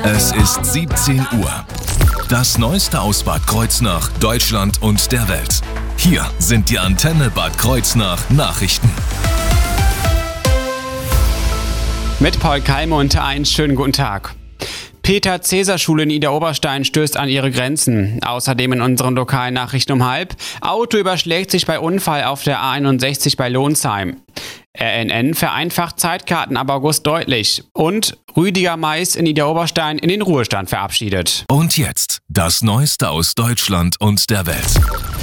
Es ist 17 Uhr. Das Neueste aus Bad Kreuznach, Deutschland und der Welt. Hier sind die Antenne Bad Kreuznach Nachrichten. Mit Paul Kalmunter einen schönen guten Tag. Peter-Cäsar-Schule in Idar-Oberstein stößt an ihre Grenzen. Außerdem in unseren lokalen Nachrichten um halb. Auto überschlägt sich bei Unfall auf der A61 bei Lonsheim. RNN vereinfacht Zeitkarten ab August deutlich. Und Rüdiger Mais in Idar-Oberstein in den Ruhestand verabschiedet. Und jetzt das Neueste aus Deutschland und der Welt.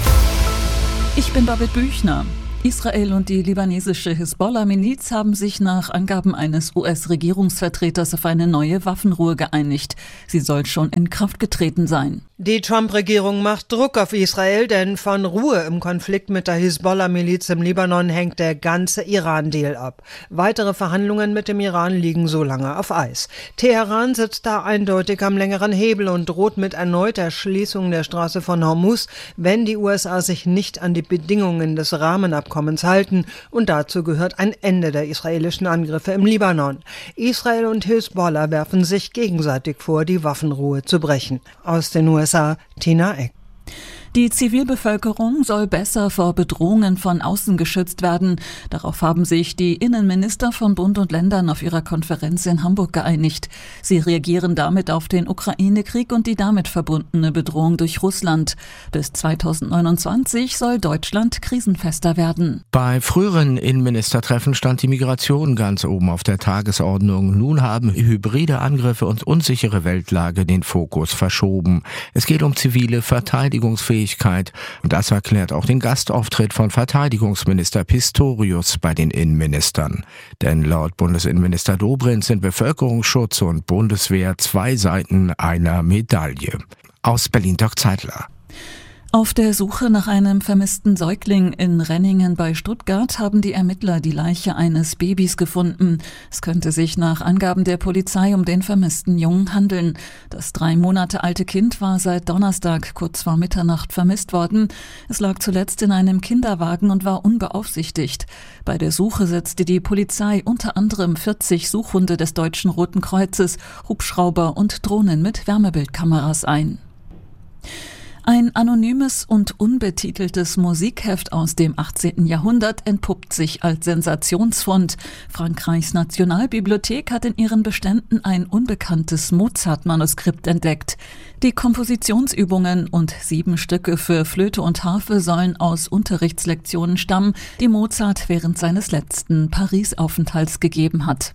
Ich bin Babette Büchner. Israel und die libanesische Hisbollah-Miliz haben sich nach Angaben eines US-Regierungsvertreters auf eine neue Waffenruhe geeinigt. Sie soll schon in Kraft getreten sein. Die Trump-Regierung macht Druck auf Israel, denn von Ruhe im Konflikt mit der Hisbollah-Miliz im Libanon hängt der ganze Iran-Deal ab. Weitere Verhandlungen mit dem Iran liegen so lange auf Eis. Teheran sitzt da eindeutig am längeren Hebel und droht mit erneuter Schließung der Straße von Hormuz, wenn die USA sich nicht an die Bedingungen des Rahmenabkommens halten. Und dazu gehört ein Ende der israelischen Angriffe im Libanon. Israel und Hisbollah werfen sich gegenseitig vor, die Waffenruhe zu brechen. Aus den USA Tina Eck. Die Zivilbevölkerung soll besser vor Bedrohungen von außen geschützt werden. Darauf haben sich die Innenminister von Bund und Ländern auf ihrer Konferenz in Hamburg geeinigt. Sie reagieren damit auf den Ukraine-Krieg und die damit verbundene Bedrohung durch Russland. Bis 2029 soll Deutschland krisenfester werden. Bei früheren Innenministertreffen stand die Migration ganz oben auf der Tagesordnung. Nun haben hybride Angriffe und unsichere Weltlage den Fokus verschoben. Es geht um zivile Verteidigungsfähigkeit. Und das erklärt auch den Gastauftritt von Verteidigungsminister Pistorius bei den Innenministern. Denn laut Bundesinnenminister Dobrindt sind Bevölkerungsschutz und Bundeswehr zwei Seiten einer Medaille. Aus Berlin Dirk Zeitler. Auf der Suche nach einem vermissten Säugling in Renningen bei Stuttgart haben die Ermittler die Leiche eines Babys gefunden. Es könnte sich nach Angaben der Polizei um den vermissten Jungen handeln. Das 3 Monate alte Kind war seit Donnerstag kurz vor Mitternacht vermisst worden. Es lag zuletzt in einem Kinderwagen und war unbeaufsichtigt. Bei der Suche setzte die Polizei unter anderem 40 Suchhunde des Deutschen Roten Kreuzes, Hubschrauber und Drohnen mit Wärmebildkameras ein. Ein anonymes und unbetiteltes Musikheft aus dem 18. Jahrhundert entpuppt sich als Sensationsfund. Frankreichs Nationalbibliothek hat in ihren Beständen ein unbekanntes Mozart-Manuskript entdeckt. Die Kompositionsübungen und 7 Stücke für Flöte und Harfe sollen aus Unterrichtslektionen stammen, die Mozart während seines letzten Paris-Aufenthalts gegeben hat.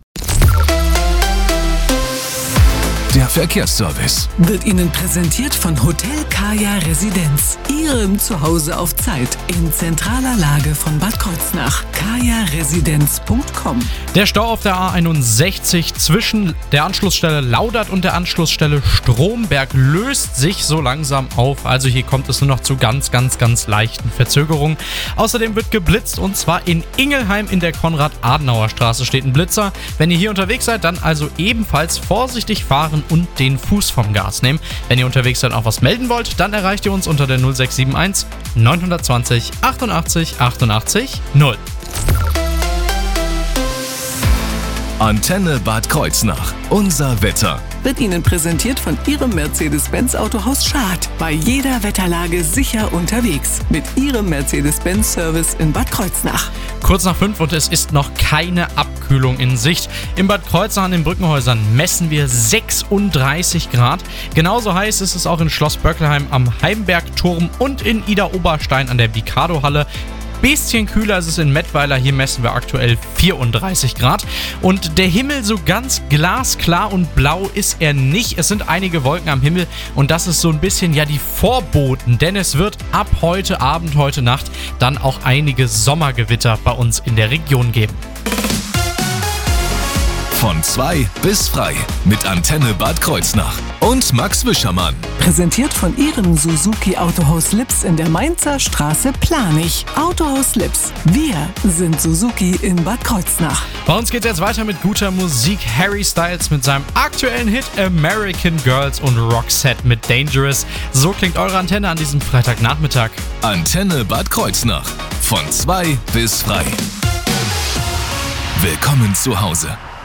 Der Verkehrsservice wird Ihnen präsentiert von Hotel Kaya Residenz, Ihrem Zuhause auf Zeit, in zentraler Lage von Bad Kreuznach. kajaresidenz.com. Der Stau auf der A61 zwischen der Anschlussstelle Laudert und der Anschlussstelle Stromberg löst sich so langsam auf. Also hier kommt es nur noch zu ganz leichten Verzögerungen. Außerdem wird geblitzt und zwar in Ingelheim in der Konrad-Adenauer-Straße steht ein Blitzer. Wenn ihr hier unterwegs seid, dann also ebenfalls vorsichtig fahren und den Fuß vom Gas nehmen. Wenn ihr unterwegs seid und auch was melden wollt, dann erreicht ihr uns unter der 0671 920 88 88 0. Antenne Bad Kreuznach. Unser Wetter. Wird Ihnen präsentiert von Ihrem Mercedes-Benz Autohaus Schad. Bei jeder Wetterlage sicher unterwegs. Mit Ihrem Mercedes-Benz-Service in Bad Kreuznach. Kurz nach 5 und es ist noch keine Abkühlung in Sicht. In Bad Kreuznach an den Brückenhäusern messen wir 36 Grad. Genauso heiß ist es auch in Schloss Böckelheim am Heimbergturm und in Idar-Oberstein an der Mikado-Halle. Bisschen kühler ist es in Mettweiler, hier messen wir aktuell 34 Grad. Und der Himmel so ganz glasklar und blau ist er nicht. Es sind einige Wolken am Himmel und das ist so ein bisschen die Vorboten, denn es wird ab heute Abend, heute Nacht dann auch einige Sommergewitter bei uns in der Region geben. Von 2 bis frei mit Antenne Bad Kreuznach und Max Wischermann. Präsentiert von Ihrem Suzuki Autohaus Lips in der Mainzer Straße Planich. Autohaus Lips. Wir sind Suzuki in Bad Kreuznach. Bei uns geht es jetzt weiter mit guter Musik. Harry Styles mit seinem aktuellen Hit American Girls und Roxette mit Dangerous. So klingt eure Antenne an diesem Freitagnachmittag. Antenne Bad Kreuznach. Von 2 bis frei. Willkommen zu Hause.